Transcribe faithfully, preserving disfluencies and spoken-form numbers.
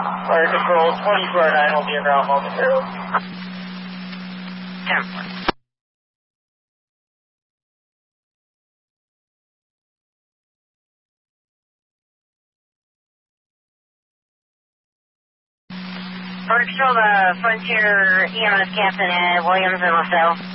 Fire Control twenty two oh nine will be around momentarily. ten. Fire Control, the Frontier E M S Captain at Williams and LaSalle.